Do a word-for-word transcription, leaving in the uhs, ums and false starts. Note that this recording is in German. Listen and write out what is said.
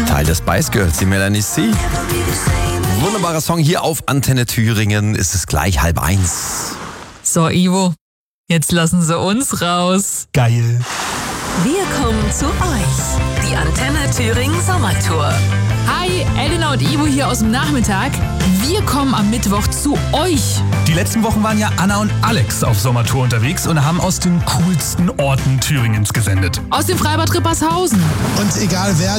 Teil der Spice Girls, die Melanie C. Wunderbarer Song hier auf Antenne Thüringen. Ist es gleich halb eins. So, Ivo, jetzt lassen Sie uns raus. Geil. Wir kommen zu euch. Die Antenne Thüringen Sommertour. Hi, Elena und Ivo hier aus dem Nachmittag. Wir kommen am Mittwoch zu euch. Die letzten Wochen waren ja Anna und Alex auf Sommertour unterwegs und haben aus den coolsten Orten Thüringens gesendet. Aus dem Freibad Rippershausen. Und egal wer